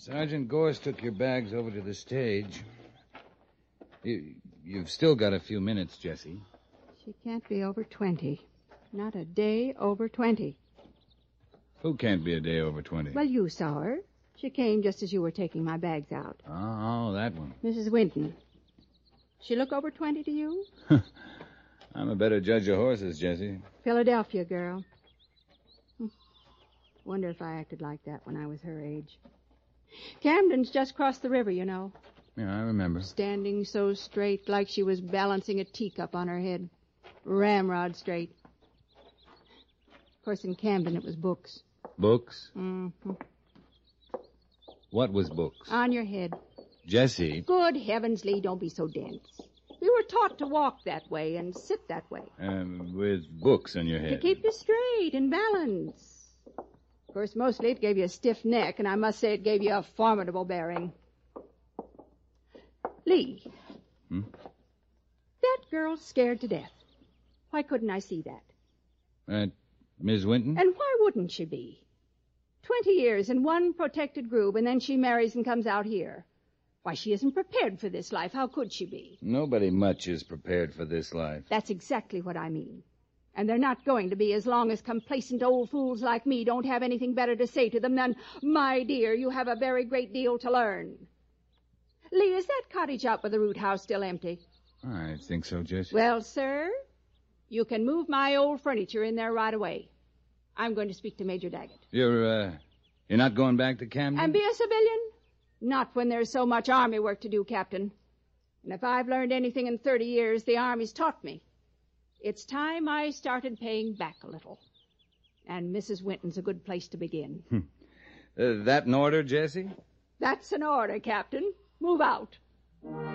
Sergeant Gorse took your bags over to the stage. You've still got a few minutes, Jessie. She can't be over 20. Not a day over 20. Who can't be a day over 20? Well, you saw her. She came just as you were taking my bags out. Oh, that one. Mrs. Winton. She look over 20 to you? I'm a better judge of horses, Jessie. Philadelphia girl. Wonder if I acted like that when I was her age. Camden's just crossed the river, you know. Yeah, I remember. Standing so straight, like she was balancing a teacup on her head. Ramrod straight. Of course, in Camden, it was books. Books? Mm-hmm. What was books? On your head. Jessie. Good heavens, Lee, don't be so dense. We were taught to walk that way and sit that way. With books on your head. To keep you straight and balanced. Of course, mostly it gave you a stiff neck, and I must say it gave you a formidable bearing. Lee. That girl's scared to death. Why couldn't I see that? Miss Winton? And why wouldn't she be? 20 years in one protected group, and then she marries and comes out here. Why, she isn't prepared for this life. How could she be? Nobody much is prepared for this life. That's exactly what I mean. And they're not going to be as long as complacent old fools like me don't have anything better to say to them than, my dear, you have a very great deal to learn. Lee, is that cottage out by the root house still empty? I think so, Jessie. Well, sir, you can move my old furniture in there right away. I'm going to speak to Major Daggett. You're not going back to Camden? And be a civilian? Not when there's so much army work to do, Captain. And if I've learned anything in 30 years, the Army's taught me. It's time I started paying back a little. And Mrs. Winton's a good place to begin. That an order, Jessie? That's an order, Captain. Move out.